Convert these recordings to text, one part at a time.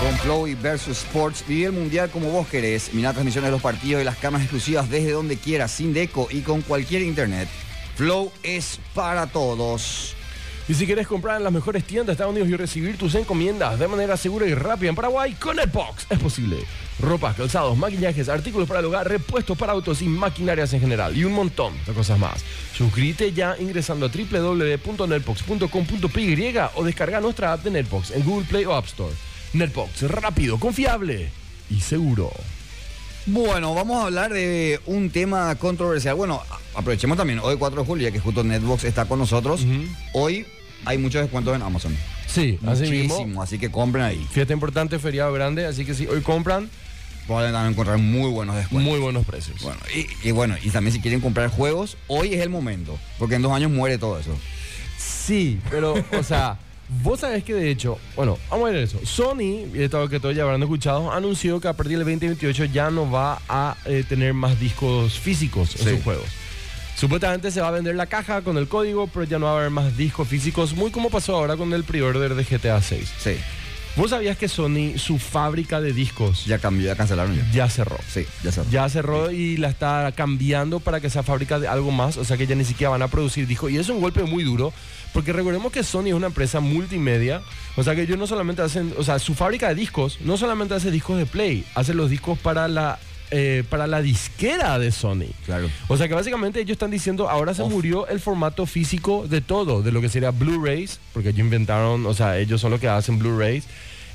Con Flow y Versus Sports, vive el mundial como vos querés. Mirá transmisiones de los partidos y las cámaras exclusivas desde donde quieras, sin deco y con cualquier internet. Flow es para todos. Y si querés comprar en las mejores tiendas de Estados Unidos y recibir tus encomiendas de manera segura y rápida en Paraguay, con Netbox es posible. Ropas, calzados, maquillajes, artículos para el hogar, repuestos para autos y maquinarias en general y un montón de cosas más. Suscríbete ya ingresando a www.netbox.com.py o descarga nuestra app de Netbox en Google Play o App Store. Netbox, rápido, confiable y seguro. Bueno, vamos a hablar de un tema controversial. Bueno, aprovechemos también hoy 4 de julio, ya que justo Netbox está con nosotros. Hoy hay muchos descuentos en Amazon. Sí, así Muchísimo, mismo. así que compren ahí. Fiesta importante, feriado grande, así que si hoy compran, Van a encontrar muy buenos descuentos. muy buenos precios. Bueno, y también si quieren comprar juegos, hoy es el momento, porque en 2 años muere todo eso. Sí, pero, o sea, vos sabés que de hecho, bueno, vamos a ver eso. Sony, y esto que todos ya habrán escuchado, anunció que a partir del 2028 ya no va a tener más discos físicos en sus juegos. Supuestamente se va a vender la caja con el código, pero ya no va a haber más discos físicos, muy como pasó ahora con el pre-order de GTA 6. Sí. ¿Vos sabías que Sony, su fábrica de discos, Ya cambió, ya cancelaron ya. ya cerró? Sí, ya cerró. Ya cerró y la está cambiando para que sea fábrica de algo más, o sea que ya ni siquiera van a producir discos. Y eso es un golpe muy duro, porque recordemos que Sony es una empresa multimedia, o sea que ellos no solamente hacen, o sea, su fábrica de discos no solamente hace discos de Play, hace los discos para la disquera de Sony. Claro. O sea que básicamente ellos están diciendo, ahora se murió el formato físico de todo, de lo que sería Blu-rays, porque ellos inventaron, o sea, ellos son los que hacen Blu-rays.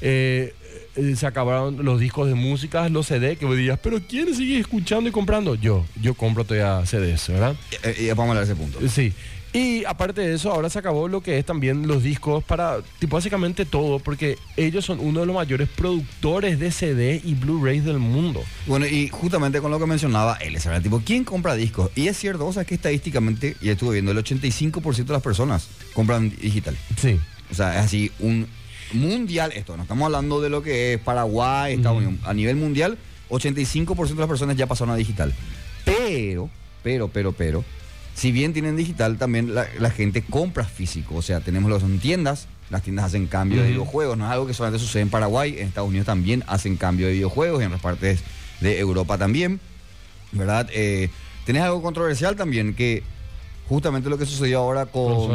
Se acabaron los discos de música, los CD, que vos dirías, pero ¿quién sigue escuchando y comprando? Yo compro todavía CDs, ¿verdad? Y vamos a hablar de ese punto. Sí. Y aparte de eso, ahora se acabó lo que es también los discos para, tipo, básicamente todo, porque ellos son uno de los mayores productores de CD y Blu-rays del mundo. Bueno, y justamente con lo que mencionaba él, era tipo, ¿quién compra discos? Y es cierto, o sea, que estadísticamente, y estuve viendo, el 85% de las personas compran digital. Sí. O sea, es así, un mundial esto, no estamos hablando de lo que es Paraguay, Estados Unidos. A nivel mundial, 85% de las personas ya pasaron a digital. Pero, si bien tienen digital, también la gente compra físico. O sea, tenemos lo que son tiendas, las tiendas hacen cambio de videojuegos. No es algo que solamente sucede en Paraguay, en Estados Unidos también hacen cambio de videojuegos, en otras partes de Europa también, ¿verdad? Tenés algo controversial también, que justamente lo que sucedió ahora con